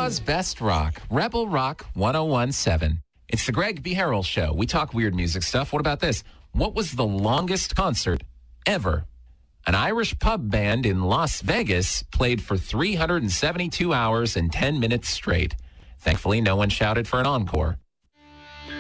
Utah's best rock, Rebel Rock 1017. It's the Greg B. Harrell Show. We talk weird music stuff. What about this? What was the longest concert ever? An Irish pub band in Las Vegas played for 372 hours and 10 minutes straight. Thankfully, no one shouted for an encore.